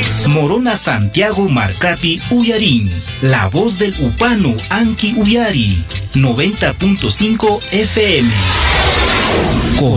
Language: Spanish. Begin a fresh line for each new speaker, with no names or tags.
Morona Santiago Marcapi Uyarín, la voz del Upano Anki Uyari, 90.5 FM.